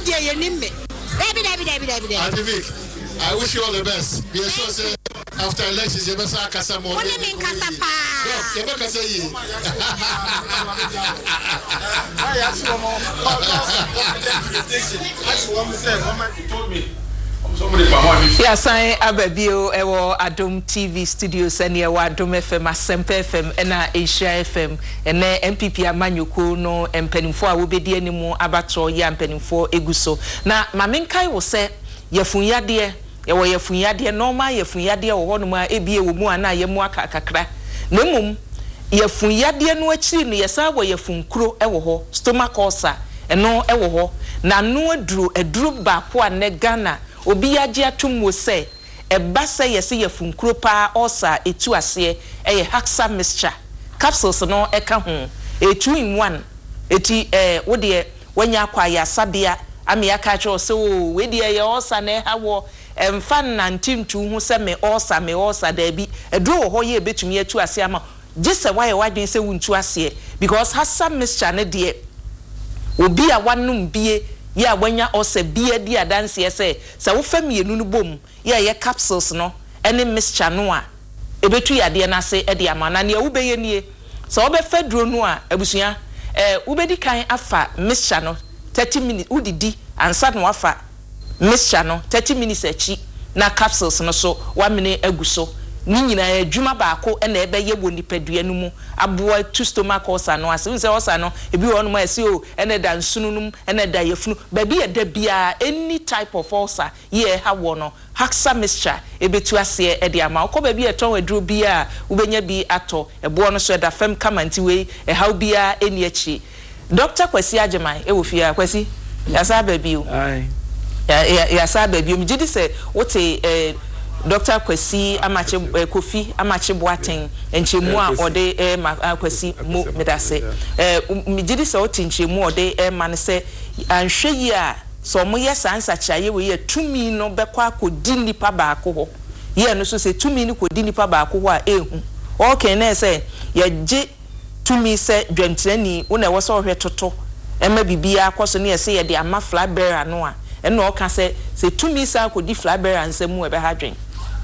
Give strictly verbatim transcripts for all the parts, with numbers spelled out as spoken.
dia ye nim me. Dabi dabi dabi dabi dabi. Auntie Vic, I wish you all the best. Be sure say after elections you better kasa mo. Only me kasa pa. You better kasa yi. I asked you more. That's what said. Mama told me. Ya san ababio ewo Adom T V studios ene ewo Adom F M Asempa F M ena Asia F M ene M P P amanyoko no empanimfo a wobedi animu abato ya empanimfo eguso na mamenkai wo se yefunyade ewo yefunyade normal yefunyade wo hono ma ebie wo mu ana yemu aka kakra na mum yefunyade no akiri no yesa wo yefunkuro ewo ho stomach ulcer eno ewo ho na no aduru aduru ba po ane Ghana obi agye atum wo se eba se yesi yefunkuro pa ulcer etu ase eye Haxa mixture capsules no eka ho e two in one eti eh wo de wanya kwa ya sabia ame aka cho se o we de ye ulcer na ha wo emfa na ntimtu hu se me ulcer me ulcer da bi eduro ho ye betumi atu ase ama gise waye wadwen se wuntu ase because Haxa mixture ne de obi a wanum bie ya wanya ose bia di adanse ese se wo famienu no bom ya ye capsules no ene mixture no a ebetu yade na se e de amana ne wo beye nie se wo be fedro no a abusua eh wo bedi kan afa mixture no thirty minutes udidi ansa no afa mixture no thirty minutes achi na capsules no so one minute aguso ni nyina adwuma baako na ebe ye wo nipadua no mu aboa two stomach ulcer no ase we say ulcer no ebi won ma ase o ene da nsununum ene da yefunu ba bi eda bia any type of ulcer ye ha wo no Haxa mixture ebetu ase e de ama ko ba bi eton waduro bia ubenya bi ato ebo no so da fam kamanti we e ha bia eni achi Doctor Kwesi Ajeman e wo fia Kwesi ya sa ba bi o ai ya ya sa ba bi o mjidi se wote eh Doctor Kwesi Amache eh, Kofi Amache Boateng enchemu a ode eh, Kwesi mo medase eh migidi se oti enchemu ode eh, man se anhwe yi a so mo ye sansa chaye we ye tumi no bekwa akodi nipa baako ho ye no so se tumi ni kodi nipa baako ho a ehu okay na se ye je tumi se dwantrani wo na wo so hwe toto ema bibia akoso ne ye se ye de ama flabera no a eno oka se se tumi sa akodi flabera nsemu e be ha dwen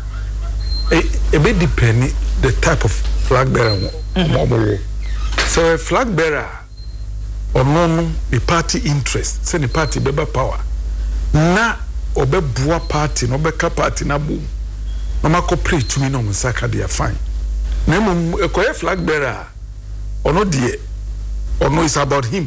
a bit depending the type of flag bearer. Mm-hmm. So a flag bearer or no the party interest, send the party beba power. Na obe bua party no beka party na boom. No mako pray to me no msaka they are fine. Nemo a koye flag bearer or no die or no it's about him.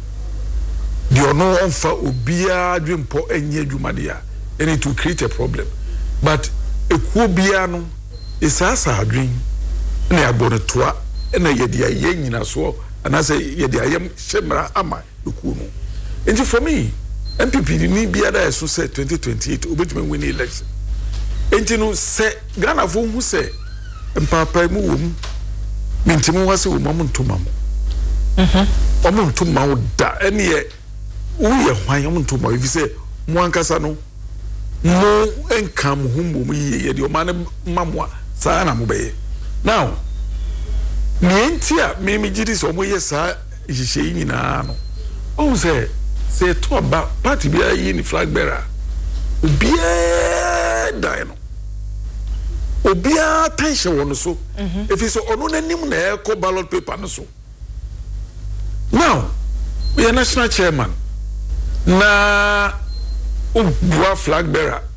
The no onfa ubia dream po enye jumadia and it will create a problem. But ekuo bia no isasa adwen na abone toa na yede aye nyina so ana say yede ayem shemra ama ekuo no enti for me M P P ni bia da so say twenty twenty-eight obetuma win election enti no say Ghana fo hu say mpapa mu wom mintimu wase wo mamu ntoma mo mhm omo ntoma wo da ene ye wo ye hwan omo ntoma if say mo ankasa no mo enkam humbo mu ye de o ma mamwa sa na mo be now me ntia me me gidi so mo ye sa hihye nyina no o se se to ba party bia yi ni flag bearer obia dai no obia tension won so if so ono nanim na e ko ballot paper no so now we are national chairman na ubua flag bearer